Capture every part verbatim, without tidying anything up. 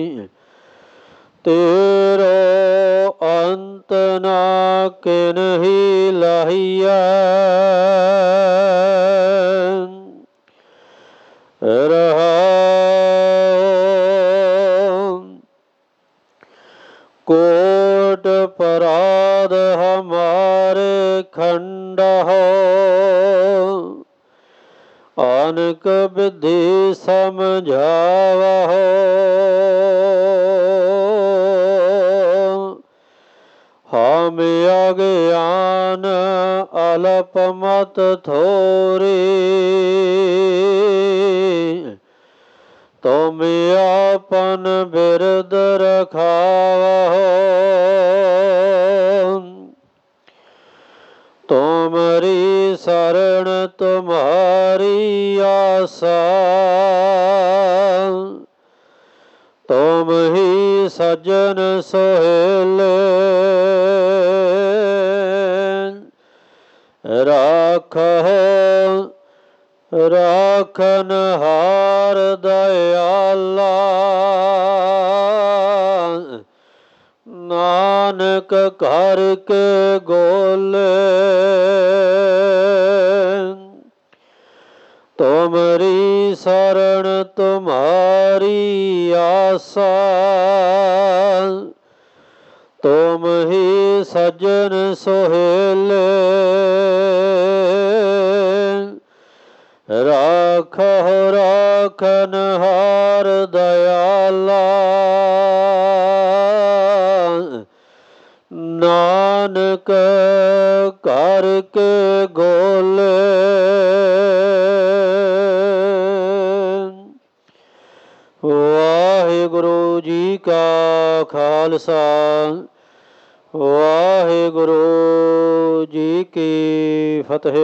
तेरो अंत ना किन्ही लाहिया। रहाओ कोट पराध हमारे खंड हो, अनक विधि समझावहो। हम अज्ञान अल्प मत थोरी, तुम अपन बिरद रखावहो। तुमरी शरण तुम्हारी आशा, तुम ही सज्जन सोहेले। राखो राखनहार दयाला, नानक घर के गोले। तुमरी शरण तुम्हारी आशा, तुम ही सज्जन सोहेले। राखो राखनहार दयाला, नानक कर के गोले। वाहिगुरु जी का खालसा, वाहिगुरु जी की फतेह।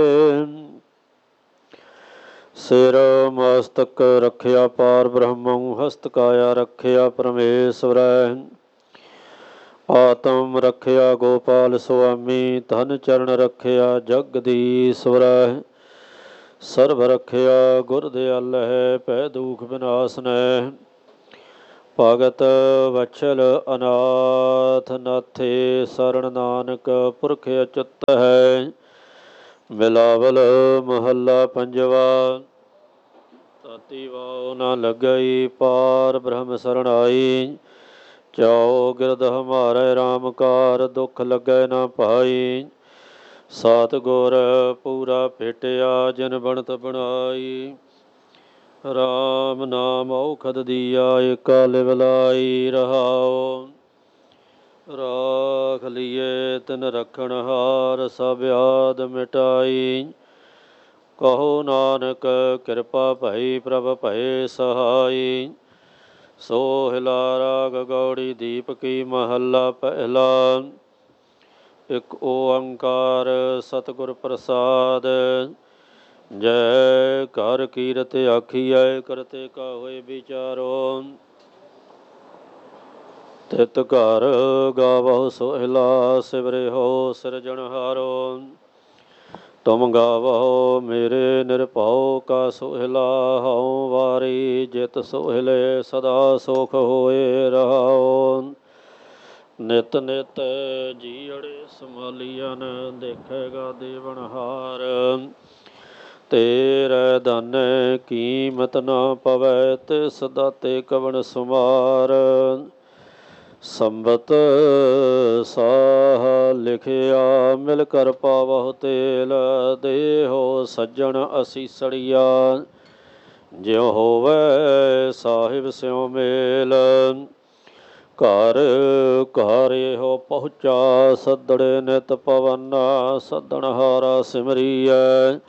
सिर मस्तक रखिया पार ब्रह्म, हस्त काया रखिया परमेश्वर। आत्म रखिया गोपाल स्वामी, धन चरण रखिया जगदीश्वर। सर्व रखिया गुर दयाल है, पै दुख विनाशन है। भगत वत्सल अनाथ नाथे, शरण नानक पुरख अचुत है। मिलावल महला पंजवा, ताती वाओ न लगई पार ब्रह्म शरणाई। चाओ गिरद हमारे राम कार, दुख लगे न पाई। सात गुर पूरा भेटिया, जिन बनत बनाई। राम नाम औखद दिया, एका लिव लाई। रहाओ राख लिये तिन रखन हार, सब आद मिटाई। कहो नानक कृपा भई, प्रभ भय सहाई। सोहिला राग गौड़ी दीप की, महला पहला। एक ओंकार सतगुर प्रसाद, जय कर कीरत आखिए, करते का होए विचारो। तित घर गावो सोहिला, सिवरे हो सिरजनहारो। तुम गावो मेरे निरभाओ का सोहिला, हऊँ वारी जित सोहिले सदा सुख होए रहाओ। नित नित जीअड़े संभालियन, देखेगा देवनहार। तेरे दाने कीमत न पवै, तिस दाते कवन सुमार। संबत साह लिखिया, मिल कर पावह तेल। देहो सज्जन असीसड़िया, ज्यों होवै साहिब स्यों मेल। घर घर हो पहुँचा, सदड़े नित पवन। सदनहारा सिमरिया,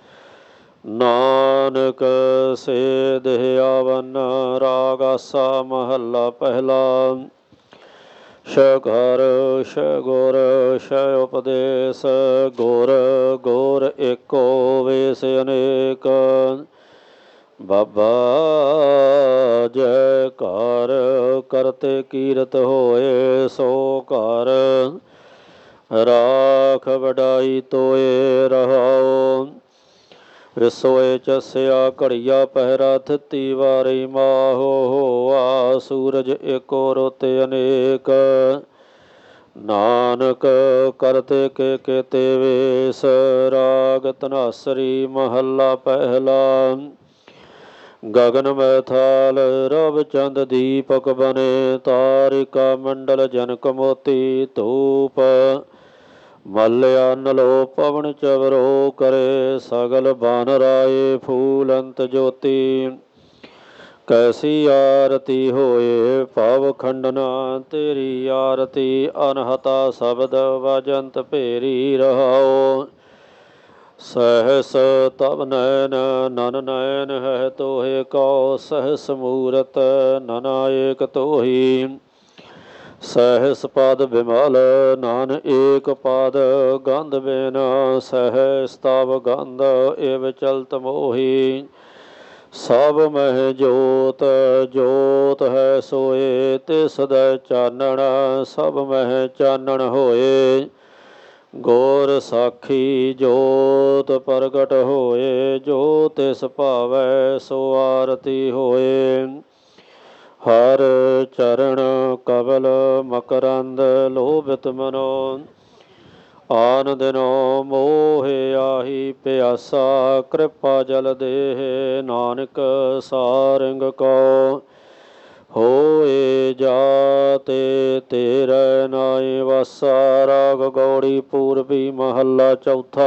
नानक से देह आवन। राग आसा महला पहला। शघर शगुर शय उपदेश, गुर गुर एको वेश अनेक। बाबा जयकार करते कीरत होए, सो घर राख वडाई तोए रहाओ। ਵਿਸੋਏ ਚਸਿਆ ਘੜੀਆ ਪਹਿਰਾ ਥਿਤੀ ਵਾਰੀ ਮਾਹੋ ਹੋਆ ਸੂਰਜ ਏਕੋ ਰੁੱਤ ਅਨੇਕ ਨਾਨਕ ਕਰਤੇ ਕੇ ਕੇਤੇ ਵੇਸ ਰਾਗ ਧਨਾਸਰੀ ਮਹੱਲਾ ਪਹਿਲਾ। ਗਗਨ ਮੈਥਾਲ ਰਵ ਚੰਦ ਦੀਪਕ ਬਨੇ ਤਾਰਿਕਾ ਮੰਡਲ ਜਨਕ ਮੋਤੀ ਧੂਪ ਮਲਿਆ ਨਲੋ ਪਵਨ ਚਵਰੋ ਕਰੇ ਸਗਲ ਬਨ ਰਾਏ ਫੂਲੰਤ ਜੋਤੀ ਕੈਸੀ ਆਰਤੀ ਹੋਏ ਭਵ ਖੰਡਨਾ ਤੇਰੀ ਆਰਤੀ ਅਨਹਤਾ ਸ਼ਬਦ ਵਜੰਤ ਭੇਰੀ ਰਹਾਓ ਸਹਸ ਤਬ ਨੈਨ ਨਨ ਨੈਨ ਹੈ ਤੋਹੇ ਕਉ ਸਹਸ ਮੂਰਤ ਨਨਾਇਕ ਤੋਹੀ ਸਹਸ ਪਦ ਬਿਮਲ ਨਾਨ ਏਕ ਪਦ ਗੰਧ ਬਿਨ ਸਹਸ ਤਵ ਗੰਧ ਇਵ ਚਲਤ ਮੋਹੀ ਸਭ ਮਹਿ ਜੋਤ ਜੋਤ ਹੈ ਸੋਏ ਤਿਸ ਦੈ ਚਾਨਣ ਸਭ ਮਹਿ ਚਾਨਣ ਹੋਏ ਗੌਰ ਸਾਖੀ ਜੋਤ ਪ੍ਰਗਟ ਹੋਏ ਜੋ ਤਿਸ ਭਾਵੈ ਸੋ ਆਰਤੀ ਹੋਏ ਹਰ ਚਰਨ ਕਵਲ ਮਕਰੰਦ ਲੋਭਿਤ ਮਨੋ ਆਨ ਦਿਨੋ ਮੋਹਿ ਆਹੀ ਪਿਆਸਾ ਕਿਰਪਾ ਜਲ ਦੇਹ ਨਾਨਕ ਸਾਰੰਗ ਕੋ ਹੋਏ ਜਾਤੇ ਤੇਰੇ ਨਾਇ ਵਾਸਾ ਰਾਗ ਗੌੜੀ ਪੂਰਬੀ ਮਹੱਲਾ ਚੌਥਾ।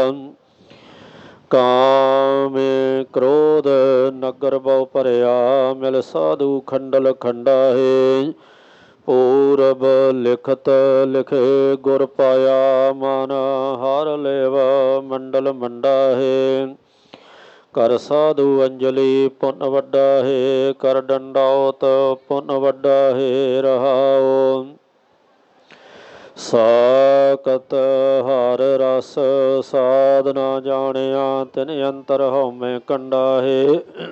ਕਾਮੇ ਕ੍ਰੋਧ ਨਗਰ ਬਹੁ ਭਰਿਆ ਮਿਲ ਸਾਧੂ ਖੰਡਲ ਖੰਡਾਹੇ ਪੂਰਬ ਲਿਖਤ ਲਿਖੇ ਗੁਰ ਪਾਇਆ ਮਨ ਹਰ ਲੇਵ ਮੰਡਲ ਮੰਡਾਹੇ ਕਰ ਸਾਧੂ ਅੰਜਲੀ ਪੁੰਨ ਵੱਡਾ ਹੈ ਕਰ ਡੰਡੌਤ ਪੁੰਨ ਵੱਡਾ ਹੈ ਰਹਾਓ ਸਾਕਤ ਹਰ ਰਸ ਸਾਧ ਨਾ ਜਾਣਿਆ ਤਿਨ ਅੰਤਰ ਹਉਮੈ ਕੰਡਾ ਹੈ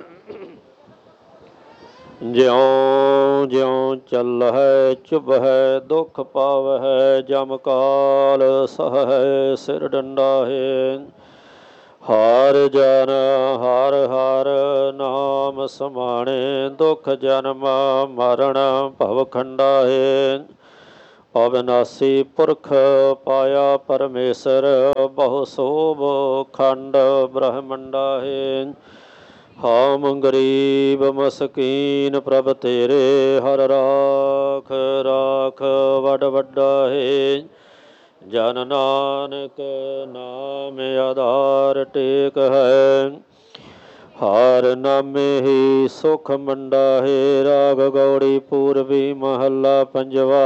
ਜਿਉ ਜਿਉ ਚੱਲ ਹੈ ਚੁਭ ਹੈ ਦੁੱਖ ਪਾਵਹਿ ਜਮ ਕਾਲ ਸਹੈ ਸਿਰ ਡੰਡਾ ਹੈ ਹਰ ਜਨ ਹਰ ਹਰ ਨਾਮ ਸਮਾਣੇ ਦੁਖ ਜਨਮ ਮਰਨ ਭਵ ਖੰਡਾ ਹੈ ਅਵਿਨਾਸੀ ਪੁਰਖ ਪਾਇਆ ਪਰਮੇਸ਼ਰ ਬਹੁ ਸੋਭ ਖੰਡ ਬ੍ਰਹਮੰਡਾ ਹੈ ਹਮ ਗਰੀਬ ਮਸਕੀਨ ਪ੍ਰਭ ਤੇਰੇ ਹਰ ਰਾਖ ਰਾਖ ਵੱਡ ਵੱਡਾ ਹੈ ਜਨ ਨਾਨਕ ਨਾਮ ਆਧਾਰ ਟੇਕ ਹੈ ਹਰ ਨਾਮੇ ਹੀ ਸੁਖ ਮੰਡਾ ਹੈ ਰਾਗ ਗੌੜੀ ਪੂਰਬੀ ਮਹੱਲਾ ਪੰਜਵਾ।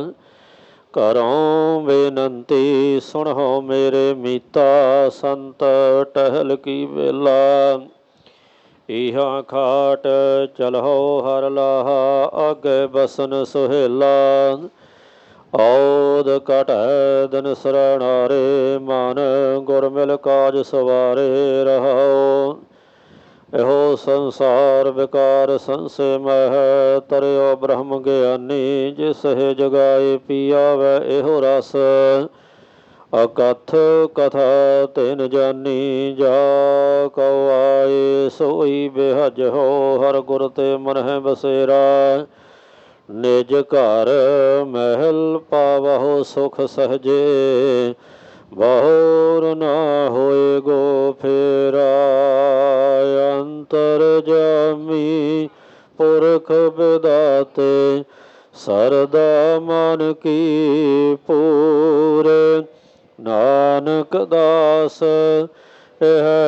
ਘਰੋਂ ਬੇਨੰਤੀ ਸੁਣੋ ਮੇਰੇ ਮੀਤਾ ਸੰਤ ਟਹਿਲ ਕੀ ਵੇਲਾ ਇਹਾਂ ਖਾਟ ਚਲੋ ਹਰ ਲਾਹਾ ਅੱਗੇ ਬਸਨ ਸੁਹੇਲਾ ਔਦ ਘਟੈ ਦਿਨ ਸਰਣਾਰੇ ਮਨ ਗੁਰ ਮਿਲ ਕਾਜ ਸਵਾਰੇ ਰਹਾਓ ਇਹੋ ਸੰਸਾਰ ਵਿਕਾਰ ਸੰਸੇ ਮਹਿ ਤਰਿਓ ਬ੍ਰਹਮ ਗਿਆਨੀ ਜਿਸ ਹੈ ਜਗਾਏ ਪੀਆਵੈ ਇਹੋ ਰਸ ਅਕਥ ਕਥਾ ਤਿਨ ਜਾਨੀ ਜਾ ਕਉ ਆਏ ਸੋਈ ਬਿਹਜ ਹੋ ਹਰ ਗੁਰ ਤੇ ਮਨ ਹੈ ਬਸੇਰਾ ਨਿਜ ਘਰ ਮਹਿਲ ਪਾਵਹੁ ਸੁਖ ਸਹਜੇ ਬਹੁਰ ਨਾ ਹੋਏ ਗੋ ਫੇਰਾ ਅੰਤਰ ਜਾਮੀ ਪੁਰਖ ਵਿਦਾਤੇ ਸਰਦਾ ਮਨ ਕੀ ਪੂਰੇ ਨਾਨਕ ਦਾਸ ਇਹ